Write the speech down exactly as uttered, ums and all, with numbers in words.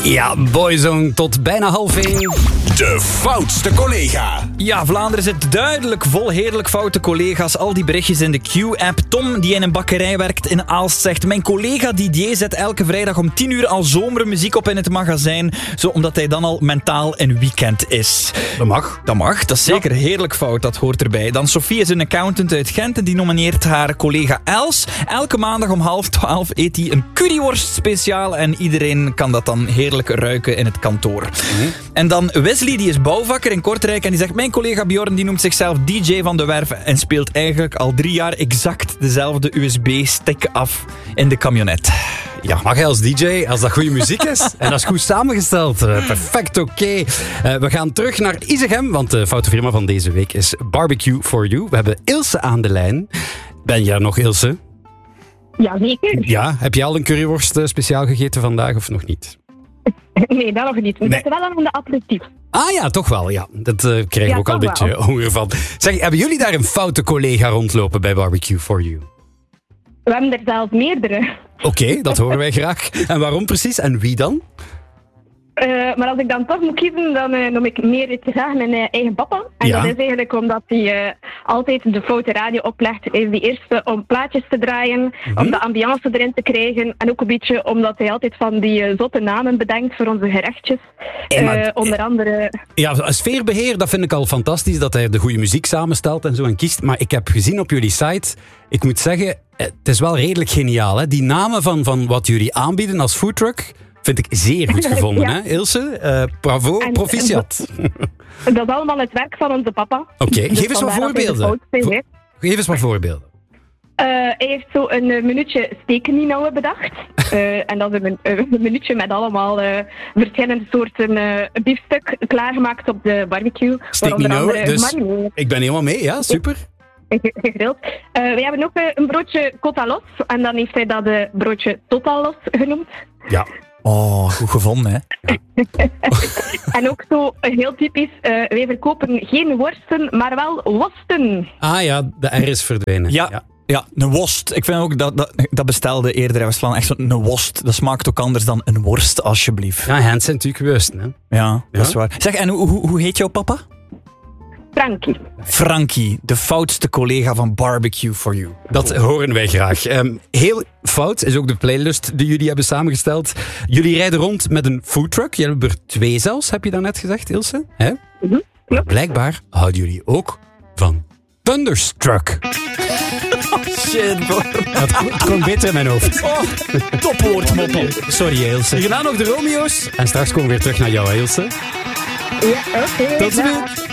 Ja, Boyzone tot bijna half één. De foutste collega. Ja, Vlaanderen zit duidelijk vol heerlijk foute collega's. Al die berichtjes in de Q-app. Tom, die in een bakkerij werkt in Aalst, zegt: mijn collega Didier zet elke vrijdag om tien uur al zomermuziek op in het magazijn. Zo omdat hij dan al mentaal in weekend is. Dat mag. Dat mag, dat is zeker heerlijk fout, dat hoort erbij. Dan Sophie is een accountant uit Gent en die nomineert haar collega Els. Elke maandag om half twaalf eet hij een curryworst speciaal en iedereen kan dat dan heerlijk ruiken in het kantoor. Mm-hmm. En dan Wesley, die is bouwvakker in Kortrijk en die zegt: mijn collega Bjorn die noemt zichzelf D J van de Werf en speelt eigenlijk al drie jaar exact dezelfde U S B-stick af in de camionet. Ja, mag hij als D J, als dat goede muziek is. En dat is goed samengesteld. Uh, perfect, oké. Okay. Uh, we gaan terug naar Isegem, want de foute firma van deze week is Barbecue for You. We hebben Ilse aan de lijn. Ben jij nog, Ilse? Ja, zeker. Ja, heb je al een curryworst uh, speciaal gegeten vandaag of nog niet? Nee, dat nog niet. We nee. zitten wel aan de aperitief. Ah ja, toch wel. Ja. Dat uh, krijg ik ja, ook al een beetje wel. honger van. Zeg, hebben jullie daar een foute collega rondlopen bij Barbecue for You? We hebben er zelfs meerdere. Oké, okay, dat horen wij graag. En waarom precies? En wie dan? Uh, maar als ik dan toch moet kiezen, dan uh, noem ik meer te graag mijn uh, eigen papa. En ja. dat is eigenlijk omdat hij uh, altijd de foute radio oplegt. Hij is die eerste om plaatjes te draaien, mm-hmm. om de ambiance erin te krijgen. En ook een beetje omdat hij altijd van die uh, zotte namen bedenkt voor onze gerechtjes. Hey, maar, uh, onder andere... Ja, sfeerbeheer, dat vind ik al fantastisch. Dat hij de goede muziek samenstelt en zo en kiest. Maar ik heb gezien op jullie site, ik moet zeggen, het is wel redelijk geniaal. Hè? Die namen van, van wat jullie aanbieden als foodtruck... vind ik zeer goed gevonden, ja. hè, Ilse? Uh, bravo, en, proficiat. En dat is allemaal het werk van onze papa. Oké, okay. dus geef eens wat voorbeelden. Vo- geef eens wat voorbeelden. Uh, hij heeft zo een uh, minuutje stekenninauwen bedacht. Uh, en dat is een, uh, een minuutje met allemaal uh, verschillende soorten uh, biefstuk klaargemaakt op de barbecue. Stekenninauwen, dus marineren. Ik ben helemaal mee, ja, super. Gegrild. Uh, we hebben ook uh, een broodje Cotalos. En dan heeft hij dat uh, broodje Totalos genoemd. Ja. Oh, goed gevonden, hè? Ja. En ook zo heel typisch, uh, wij verkopen geen worsten, maar wel wosten. Ah ja, de R is verdwenen. Ja, ja. ja een wost. Ik vind ook dat, dat, dat bestelde eerder in West-Vlaanderen echt zo'n wost. Dat smaakt ook anders dan een worst, alsjeblieft. Ja, Hans zijn natuurlijk gewust, hè? Ja, dat ja? is waar. Zeg, en hoe, hoe, hoe heet jouw papa? Frankie. Frankie, de foutste collega van Barbecue for You. Dat horen wij graag. Um, heel fout is ook de playlist die jullie hebben samengesteld. Jullie rijden rond met een foodtruck. Je hebt er twee zelfs, heb je daarnet gezegd, Ilse? Hè? Mm-hmm. Ja. Blijkbaar houden jullie ook van Thunderstruck. Oh shit, bro. Het komt beter in mijn hoofd. Oh, topwoord, moppel. Sorry, Ilse. Hierna nog de Romeo's. En straks komen we weer terug naar jou, Ilse. Ja, oké. Okay, tot ziens.